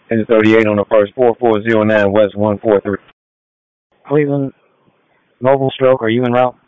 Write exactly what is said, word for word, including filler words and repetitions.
Engine thirty-eight on the first, four four zero nine West one four three. Cleveland, mobile stroke, are you en route?